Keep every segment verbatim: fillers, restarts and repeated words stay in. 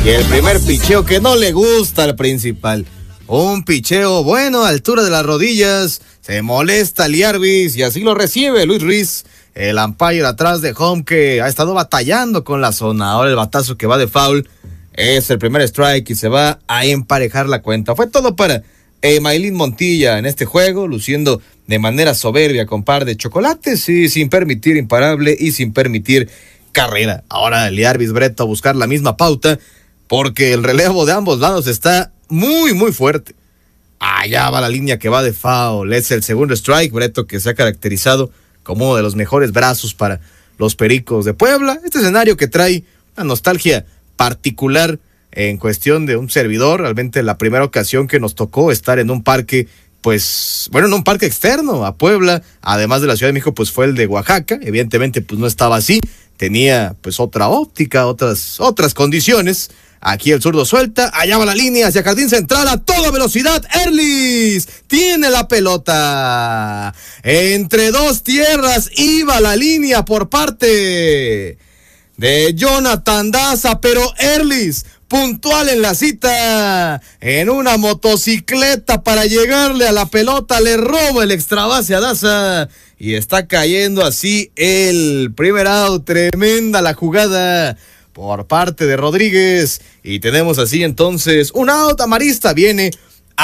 Y el primer picheo que no le gusta al principal. Un picheo bueno, a altura de las rodillas. Se molesta Lee Arvis y así lo recibe Luis Riz. El umpire atrás de home que ha estado batallando con la zona. Ahora el batazo que va de foul es el primer strike y se va a emparejar la cuenta. Fue todo para Emailín Montilla en este juego, luciendo de manera soberbia con par de chocolates y sin permitir imparable y sin permitir carrera. Ahora Lee Arvis Brett a buscar la misma pauta porque el relevo de ambos lados está muy muy fuerte. Allá va la línea que va de foul. Es el segundo strike. Breto, que se ha caracterizado como uno de los mejores brazos para los Pericos de Puebla. Este escenario que trae una nostalgia particular en cuestión de un servidor. Realmente la primera ocasión que nos tocó estar en un parque, pues, bueno, en un parque externo a Puebla, además de la Ciudad de México, pues fue el de Oaxaca. Evidentemente, pues no estaba así. Tenía, pues, otra óptica, otras, otras condiciones. Aquí el zurdo suelta, allá va la línea hacia Jardín Central a toda velocidad. Erlis tiene la pelota. Entre dos tierras iba la línea por parte de Jonathan Daza, pero Erlis puntual en la cita, en una motocicleta para llegarle a la pelota, le roba el extra base a Daza y está cayendo así el primer out. Tremenda la jugada por parte de Rodríguez y tenemos así entonces un out. Amarista viene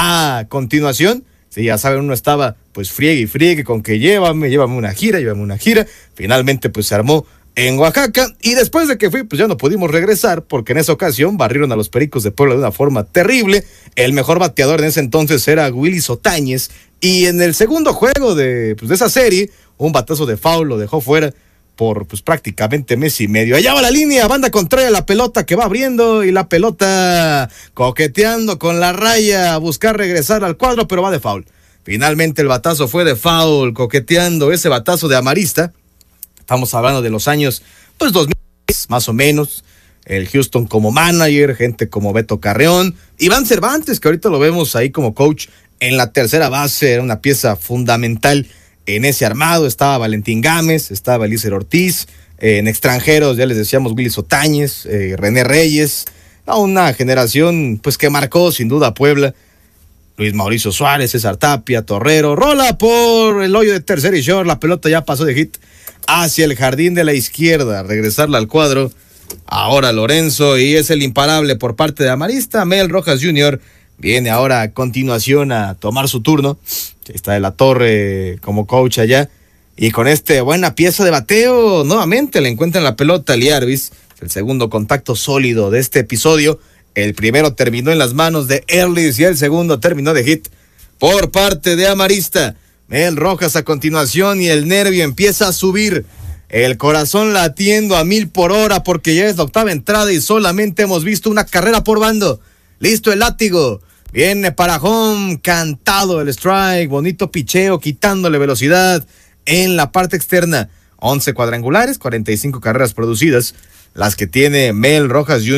a continuación. Sí, ya saben, uno estaba pues friegue y friegue con que llévame, llévame una gira, llévame una gira. Finalmente pues se armó en Oaxaca y después de que fui pues ya no pudimos regresar porque en esa ocasión barrieron a los Pericos de Puebla de una forma terrible. El mejor bateador en ese entonces era Willy Sotañez y en el segundo juego de, pues, de esa serie un batazo de foul lo dejó fuera por pues prácticamente mes y medio. Allá va la línea, banda contraria, la pelota que va abriendo y la pelota coqueteando con la raya a buscar regresar al cuadro, pero va de foul. Finalmente el batazo fue de foul, coqueteando ese batazo de Amarista. Estamos hablando de los años pues dos mil más o menos. El Houston como manager, gente como Beto Carreón, Iván Cervantes, que ahorita lo vemos ahí como coach en la tercera base, era una pieza fundamental en ese armado. Estaba Valentín Gámez, estaba Elícer Ortiz, eh, en extranjeros ya les decíamos Willy Sotañez, eh, René Reyes, no, una generación pues que marcó sin duda a Puebla. Luis Mauricio Suárez, César Tapia, Torrero, rola por el hoyo de tercera y short, la pelota ya pasó de hit hacia el jardín de la izquierda, regresarla al cuadro. Ahora Lorenzo y es el imparable por parte de Amarista. Mel Rojas junior viene ahora a continuación a tomar su turno. Está de la Torre como coach allá. Y con este buena pieza de bateo, nuevamente le encuentran la pelota a Lee Arvis. El segundo contacto sólido de este episodio. El primero terminó en las manos de Erlis y el segundo terminó de hit por parte de Amarista. Mel Rojas a continuación y el nervio empieza a subir. El corazón latiendo a mil por hora porque ya es la octava entrada y solamente hemos visto una carrera por bando. Listo el látigo. Viene para home, cantado el strike, bonito picheo, quitándole velocidad en la parte externa. once cuadrangulares, cuarenta y cinco carreras producidas, las que tiene Mel Rojas junior